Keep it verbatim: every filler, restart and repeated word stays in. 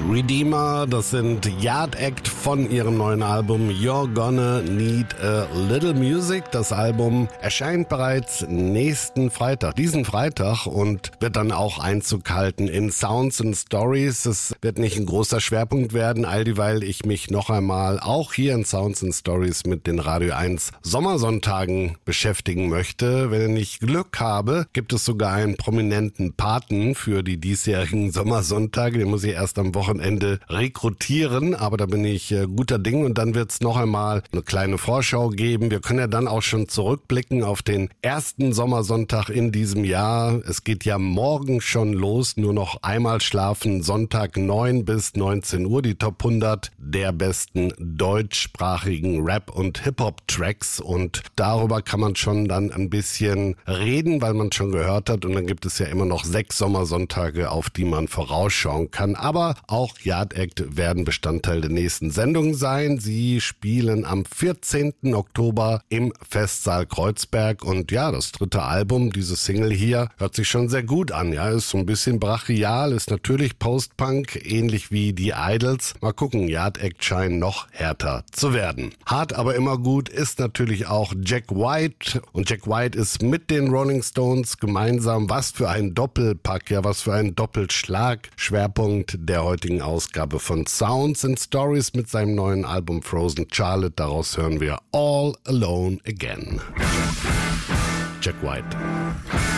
Redeemer, das sind Yard Act von ihrem neuen Album You're Gonna Need a Little Music. Das Album erscheint bereits nächsten Freitag, diesen Freitag, und wird dann auch Einzug halten in Sounds and Stories. Es wird nicht ein großer Schwerpunkt werden, all dieweil ich mich noch einmal auch hier in Sounds and Stories mit den Radio eins Sommersonntagen beschäftigen möchte. Wenn ich Glück habe, gibt es sogar einen prominenten Paten für die diesjährigen Sommersonntage. Den muss ich erst am Wochenende rekrutieren, aber da bin ich äh, guter Ding, und dann wird es noch einmal eine kleine Vorschau geben. Wir können ja dann auch schon zurückblicken auf den ersten Sommersonntag in diesem Jahr. Es geht ja morgen schon los, nur noch einmal schlafen, Sonntag neun bis neunzehn Uhr, die Top hundert der besten deutschsprachigen Rap- und Hip-Hop-Tracks, und darüber kann man schon dann ein bisschen reden, weil man schon gehört hat, und dann gibt es ja immer noch sechs Sommersonntage, auf die man vorausschauen kann, aber auch Yard Act werden Bestandteil der nächsten Sendung sein. Sie spielen am vierzehnten Oktober im Festsaal Kreuzberg, und ja, das dritte Album, diese Single hier, hört sich schon sehr gut an. Ja, ist so ein bisschen brachial, ist natürlich Post-Punk, ähnlich wie die Idols. Mal gucken, Yard Act scheinen noch härter zu werden. Hart, aber immer gut ist natürlich auch Jack White, und Jack White ist mit den Rolling Stones gemeinsam. Was für ein Doppelpack, ja, was für ein Doppelschlag. Schwerpunkt der heutigen Ausgabe von Sounds and Stories mit seinem neuen Album Frozen Charlotte. Daraus hören wir All Alone Again. Jack White.